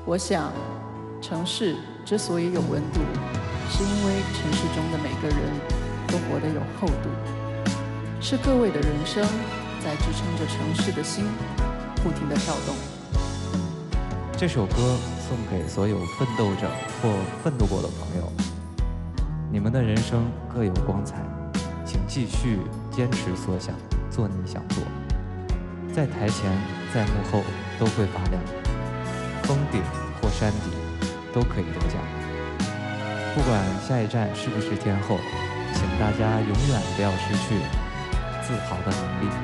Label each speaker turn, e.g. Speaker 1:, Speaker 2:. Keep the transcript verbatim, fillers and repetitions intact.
Speaker 1: 我想，城市之所以有温度，是因为城市中的每个人都活得有厚度，是各位的人生在支撑着城市的心不停地跳动。
Speaker 2: 这首歌送给所有奋斗者或奋斗过的朋友，你们的人生各有光彩，请继续坚持所想，做你想做。在台前，在幕后都会发亮，峰顶或山底都可以得奖。不管下一站是不是天后，请大家永远不要失去自豪的能力。